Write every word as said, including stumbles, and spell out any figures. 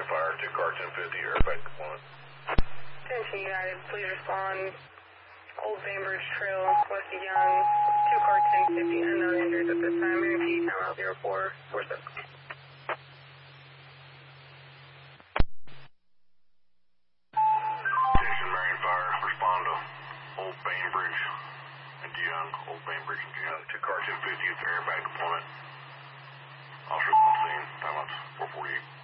Fire, two car ten fifty, airbag deployment. Attention United, please respond. Old Bainbridge Trail, west of Young, two car ten fifty, unknown injuries at this time. M P, time out zero four four seven. Attention Marion Fire, respond to Old Bainbridge and Young, Old Bainbridge and Young, two car ten fifty with airbag deployment. Officer on scene, time out four forty-eight.